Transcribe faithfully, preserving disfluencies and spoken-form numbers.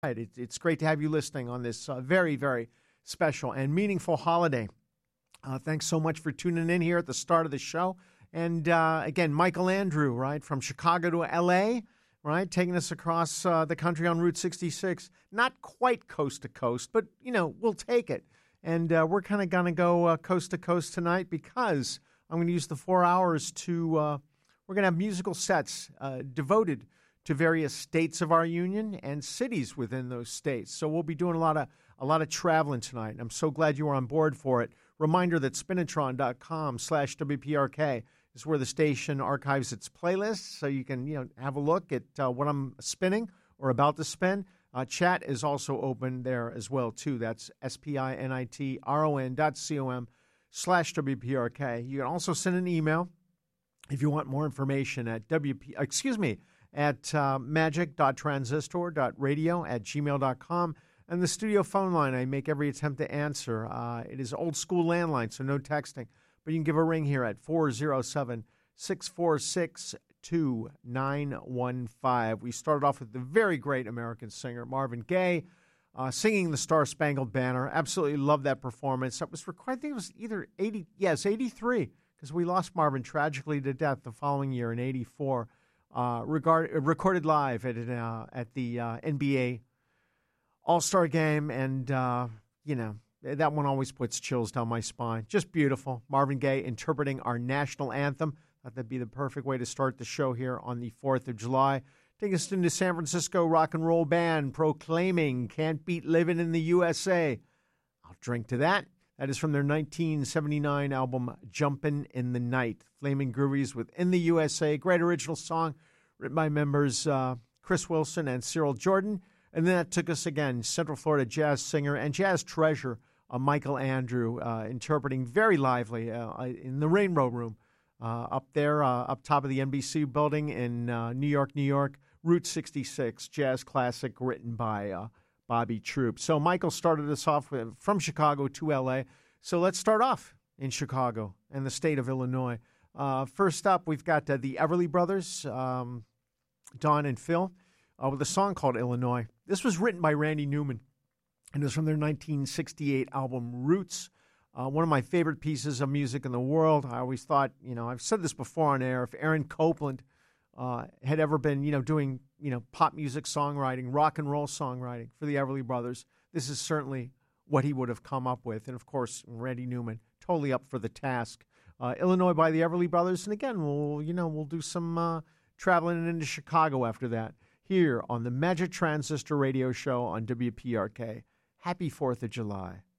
Right. It's, it's great to have you listening on this uh, very, very special and meaningful holiday. Uh, thanks so much for tuning in here at the start of the show. And uh, again, Michael Andrew, right, from Chicago to L A, right, taking us across uh, the country on Route sixty-six. Not quite coast to coast, but, you know, we'll take it. And uh, we're kind of going to go uh, coast to coast tonight because I'm going to use the four hours to, uh, we're going to have musical sets uh, devoted to various states of our union and cities within those states. So we'll be doing a lot of a lot of traveling tonight. And I'm so glad you were on board for it. Reminder that spinatron.com slash WPRK is where the station archives its playlists, so you can you know have a look at uh, what I'm spinning or about to spin. Uh, chat is also open there as well, too. That's S-P-I-N-I-T-R-O-N dot C-O-M slash W-P-R-K. You can also send an email if you want more information at W P, excuse me, at uh, magic.transistor.radio at gmail.com. And the studio phone line, I make every attempt to answer. Uh, it is old school landline, so no texting. But you can give a ring here at four oh seven, six four six, two nine one five. We started off with the very great American singer Marvin Gaye uh, singing the Star Spangled Banner. Absolutely love that performance. That was recorded, I think it was either eighty, yes, eighty-three, because we lost Marvin tragically to death the following year in eighty-four. Uh, regard, recorded live at uh, at the uh, N B A All-Star Game, and, uh, you know, that one always puts chills down my spine. Just beautiful. Marvin Gaye interpreting our national anthem. Thought that'd be the perfect way to start the show here on the fourth of July. Take us into San Francisco rock and roll band proclaiming Can't Beat Living in the U S A. I'll drink to that. That is from their nineteen seventy-nine album, Jumpin' in the Night. Flaming Groovies with In the U S A. Great original song written by members uh, Chris Wilson and Cyril Jordan. And then that took us again, Central Florida jazz singer and jazz treasure, uh, Michael Andrew, uh, interpreting very lively uh, in the Rainbow Room uh, up there, uh, up top of the N B C building in uh, New York, New York, Route sixty-six, jazz classic written by uh, Bobby Troop. So Michael started us off with, from Chicago to L A. So let's start off in Chicago and the state of Illinois. Uh, first up, we've got uh, the Everly Brothers, um, Don and Phil, uh, with a song called Illinois. This was written by Randy Newman, and it was from their nineteen sixty-eight album Roots, uh, one of my favorite pieces of music in the world. I always thought, you know, I've said this before on air, if Aaron Copland uh, had ever been, you know, doing, you know, pop music songwriting, rock and roll songwriting for the Everly Brothers, this is certainly what he would have come up with. And, of course, Randy Newman, totally up for the task. Uh, Illinois by the Everly Brothers. And, again, we'll, you know, we'll do some uh, traveling into Chicago after that here on the Magic Transistor Radio Show on W P R K. Happy fourth of July.